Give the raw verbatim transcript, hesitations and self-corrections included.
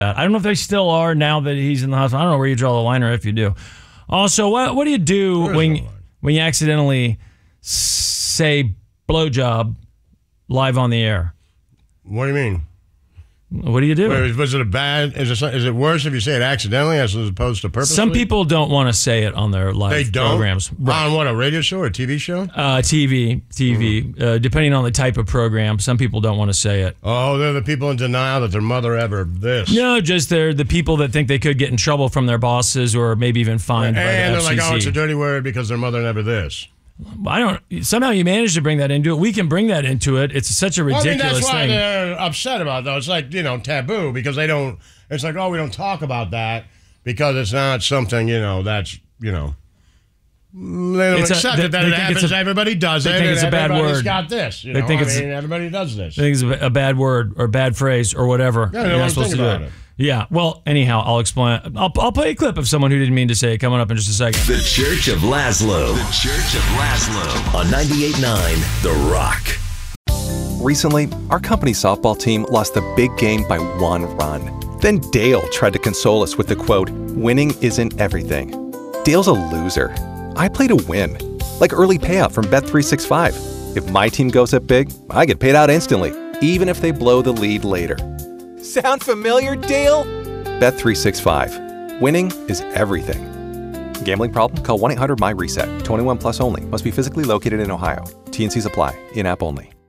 I don't know if they still are now that he's in the hospital. I don't know where you draw the line or if you do. Also, what what do you do when no when you accidentally say blowjob live on the air? What do you mean? What do you do? Wait, was it a bad? Is it is it worse if you say it accidentally as opposed to purposely? Some people don't want to say it on their live they don't? programs. Right. On what, a radio show or a T V show? Uh, T V, T V. Mm. Uh, depending on the type of program, some people don't want to say it. Oh, they're the people in denial that their mother ever this. No, just they're the people that think they could get in trouble from their bosses or maybe even fined and by the they're F C C. like, oh, it's a dirty word because their mother never this. I don't. Somehow you managed to bring that into it. We can bring that into it. It's such a ridiculous well, I mean, that's why thing. they're upset about it, though. It's like, you know, taboo because they don't. It's like, oh, we don't talk about that because it's not something, you know, that's, you know. They don't it's accept a, they, it that it happens. A, everybody does they it. Think it's a bad word. Got this. You they know? think I it's, mean, everybody does this. They think it's a bad word or bad phrase or whatever. Yeah, You're not supposed to do it. it. Yeah, well, anyhow, I'll explain. I'll, I'll play a clip of someone who didn't mean to say it coming up in just a second. The Church of Laszlo. The Church of Laszlo. On ninety-eight point nine The Rock. Recently, our company softball team lost the big game by one run. Then Dale tried to console us with the quote, "Winning isn't everything." Dale's a loser. I play to win. Like early payout from Bet three sixty-five. If my team goes up big, I get paid out instantly, even if they blow the lead later. Sound familiar, Dale? Bet three sixty-five. Winning is everything. Gambling problem? Call one eight hundred M Y RESET. twenty-one plus only. Must be physically located in Ohio. T N Cs apply. In-app only.